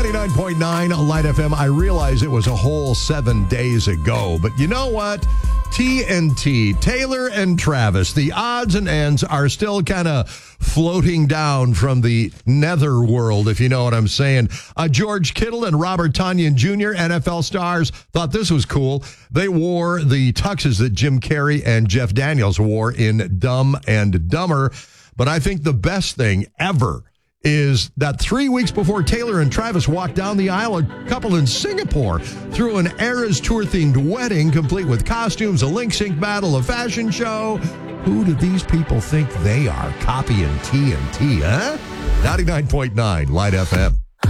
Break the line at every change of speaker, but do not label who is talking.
99.9 Light FM. I realize it was a whole 7 days ago, but you know what? TNT, Taylor and Travis, the odds and ends are still kind of floating down from the nether world, if you know what I'm saying. George Kittle and Robert Tonyan Jr., NFL stars, thought this was cool. They wore the tuxes that Jim Carrey and Jeff Daniels wore in Dumb and Dumber. But I think the best thing ever is that 3 weeks before Taylor and Travis walked down the aisle, a couple in Singapore threw an Eras Tour-themed wedding, complete with costumes, a link-sync battle, a fashion show. Who do these people think they are? Copying TNT, huh? 99.9 Light FM.